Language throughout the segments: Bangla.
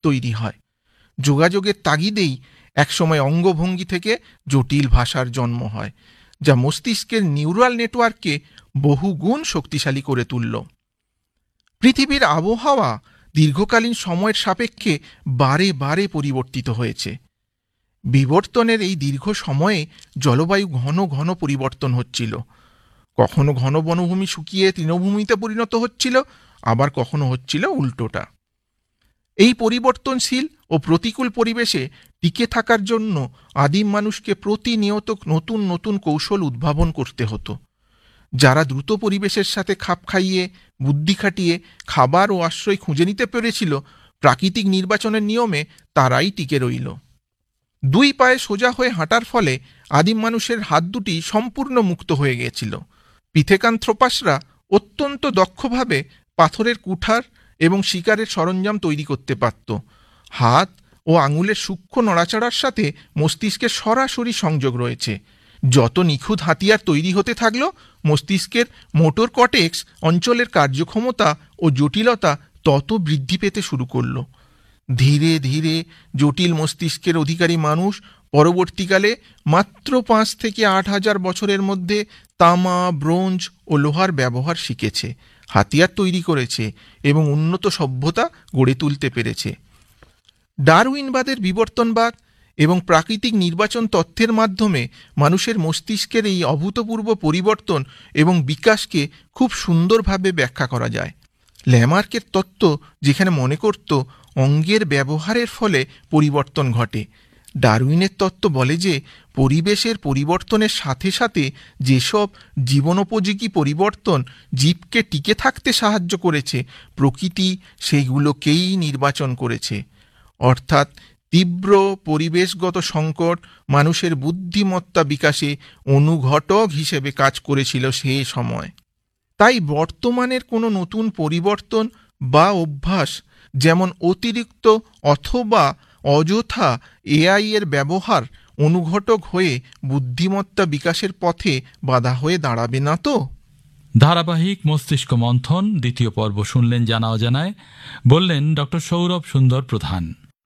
তৈরি হয়। যোগাযোগের তাগিদেই একসময় অঙ্গভঙ্গি থেকে জটিল ভাষার জন্ম হয়, যা মস্তিষ্কের নিউরাল নেটওয়ার্ককে বহুগুণ শক্তিশালী করে তুলল। পৃথিবীর আবহাওয়া দীর্ঘকালীন সময়ের সাপেক্ষে বারে বারে পরিবর্তিত হয়েছে। বিবর্তনের এই দীর্ঘ সময়ে জলবায়ু ঘন ঘন পরিবর্তন হচ্ছিল। কখনো ঘন বনভূমি শুকিয়ে তৃণভূমিতে পরিণত হচ্ছিল, আবার কখনো হচ্ছিল উল্টোটা। এই পরিবর্তনশীল ও প্রতিকূল পরিবেশে টিকে থাকার জন্য আদিম মানুষকে প্রতিনিয়ত নতুন নতুন কৌশল উদ্ভাবন করতে হতো। যারা দ্রুত পরিবেশের সাথে খাপ খাইয়ে বুদ্ধি খাটিয়ে খাবার ও আশ্রয় খুঁজে নিতে পেরেছিল প্রাকৃতিক নির্বাচনের নিয়মে, তারাই টিকে রইল। দুই পায়ে সোজা হয়ে হাঁটার ফলে আদিম মানুষের হাত দুটি সম্পূর্ণ মুক্ত হয়ে গিয়েছিল। পিথেকান্থ্রোপাসরা অত্যন্ত দক্ষভাবে পাথরের কুঠার এবং শিকারের সরঞ্জাম তৈরি করতে পারত। হাত ও আঙুলের সূক্ষ্ম নড়াচড়ার সাথে মস্তিষ্কের সরাসরি সংযোগ রয়েছে। যত নিখুঁত হাতিয়ার তৈরি হতে থাকল, মস্তিষ্কের মোটর কর্টেক্স অঞ্চলের কার্যক্ষমতা ও জটিলতা তত বৃদ্ধি পেতে শুরু করল। ধীরে ধীরে জটিল মস্তিষ্কের অধিকারী মানুষ পরবর্তীকালে মাত্র 5 থেকে 8,000 বছরের মধ্যে তামা, ব্রোঞ্জ ও লোহার ব্যবহার শিখেছে, হাতিয়ার তৈরি করেছে এবং উন্নত সভ্যতা গড়ে তুলতে পেরেছে। ডারউইনবাদের বিবর্তনবাদ এবং প্রাকৃতিক নির্বাচন তত্ত্বের মাধ্যমে মানুষের মস্তিষ্কের এই অভূতপূর্ব পরিবর্তন এবং বিকাশকে খুব সুন্দরভাবে ব্যাখ্যা করা যায়। ল্যামার্কের তত্ত্ব যেখানে মনে করত অঙ্গের ব্যবহারের ফলে পরিবর্তন ঘটে, ডারউইনের তত্ত্ব বলে যে পরিবেশের পরিবর্তনের সাথে সাথে যেসব জীবনোপযোগী পরিবর্তন জীবকে টিকে থাকতে সাহায্য করেছে, প্রকৃতি সেইগুলোকেই নির্বাচন করেছে। অর্থাৎ তীব্র পরিবেশগত সংকট মানুষের বুদ্ধিমত্তা বিকাশে অনুঘটক হিসেবে কাজ করেছিল সে সময়। তাই বর্তমানের কোনো নতুন পরিবর্তন বা অভ্যাস, যেমন অতিরিক্ত অথবা অযথা এআই এর ব্যবহার, অনুঘটক হয়ে বুদ্ধিমত্তা বিকাশের পথে বাধা হয়ে দাঁড়াবে না তো? ধারাবাহিক মস্তিষ্ক মন্থন দ্বিতীয় পর্ব শুনলেন জানা অজানায়। বললেন ডক্টর সৌরভ সুন্দর প্রধান।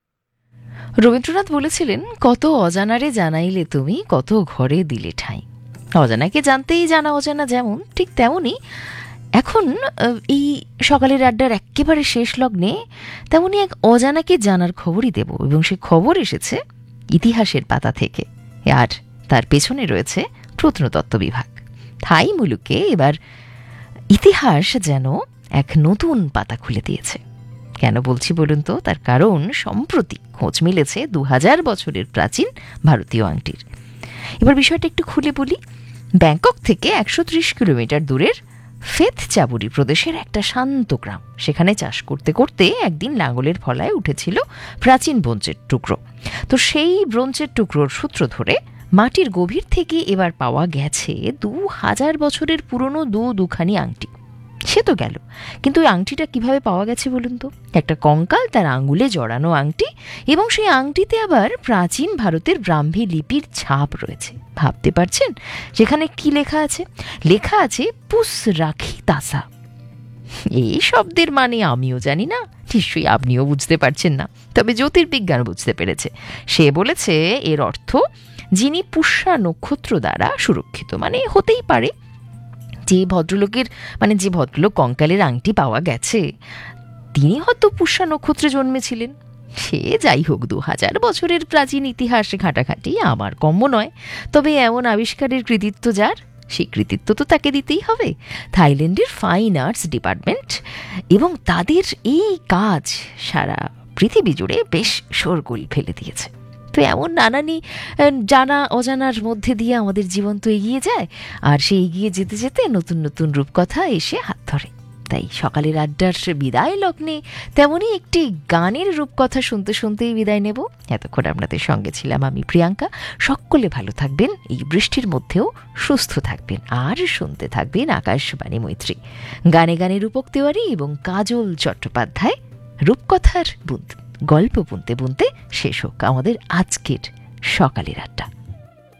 রবীন্দ্রনাথ বলেছিলেন, কত অজানারে জানাইলে তুমি, কত ঘরে দিলে ঠাঁই। অজানাকে জানতেই জানা অজানা যেমন, ঠিক তেমনই এখন এই সকালের আড্ডার একেবারে শেষ লগ্নে তেমনই এক অজানাকে জানার খবরই দেব, এবং সে খবর এসেছে ইতিহাসের পাতা থেকে, আর তার পেছনে রয়েছে প্রত্নতত্ত্ব বিভাগ। তাই মুলুকে এবার ইতিহাস যেন এক নতুন পাতা খুলে দিয়েছে। কেন বলছি বলুন তো? তার কারণ সম্প্রতি খোঁজ মিলেছে 2000 বছরের প্রাচীন ভারতীয় আংটির। এবার বিষয়টা একটু খুলে বলি। ব্যাংকক থেকে 130 কিলোমিটার দূরের ফেতচাবুরি প্রদেশের একটা শান্ত গ্রাম, সেখানে চাষ করতে করতে একদিন লাঙ্গলের ফলায় উঠেছিল প্রাচীন ব্রোঞ্জের টুকরো। তো সেই ব্রোঞ্জের টুকরোর সূত্র ধরে মাটির গভীর থেকে এবার পাওয়া গেছে 2000 বছরের পুরনো দুখানি আংটি। সে তো গেল, কিন্তু ওই আংটিটা কিভাবে পাওয়া গেছে বলুন তো? একটা কঙ্কাল, তার আঙ্গুলে জড়ানো আংটি, এবং সেই আংটিতে আবার প্রাচীন ভারতের ব্রাহ্মী লিপির ছাপ রয়েছে। ভাবতে পারছেন যেখানে কি লেখা আছে? লেখা আছে পুস রাখি তাসা। এই শব্দের মানে আমিও জানি না, নিশ্চয়ই আপনিও বুঝতে পারছেন না, তবে জ্যোতির্বিজ্ঞান বুঝতে পেরেছে। সে বলেছে এর অর্থ যিনি পুষ্যা নক্ষত্র দ্বারা সুরক্ষিত। মানে হতেই পারে যে ভদ্রলোক কঙ্কালের আংটি পাওয়া গেছে তিনি হয়তো পুষ্যা নক্ষত্রে জন্মেছিলেন। সে যাই হোক, 2000 বছরের প্রাচীন ইতিহাস ঘাটাঘাটি আমার কম্য নয়, তবে এমন আবিষ্কারের কৃতিত্ব যার, সেই কৃতিত্ব তো তাকে দিতেই হবে। থাইল্যান্ডের ফাইন আর্টস ডিপার্টমেন্ট, এবং তাদের এই কাজ সারা পৃথিবী জুড়ে বেশ শোরগোল ফেলে দিয়েছে। তো এমন নানানি জানা অজানার মধ্যে দিয়ে আমাদের জীবন তো এগিয়ে যায়, আর সে এগিয়ে যেতে যেতে নতুন নতুন রূপকথা এসে হাত ধরে। তাই সকালের আড্ডার বিদায় লগ্নে তেমনই একটি গানের রূপকথা শুনতে শুনতেই বিদায় নেব। এতক্ষণ আপনাদের সঙ্গে ছিলাম আমি প্রিয়াঙ্কা। সকলে ভালো থাকবেন, এই বৃষ্টির মধ্যেও সুস্থ থাকবেন, আর শুনতে থাকবেন আকাশবাণী মৈত্রী। গানে গানে রূপক তেওয়ারি এবং কাজল চট্টোপাধ্যায় রূপকথার গল্প বুনতে বুনতে শেষ হোক আমাদের আজকের সকালের আড্ডা।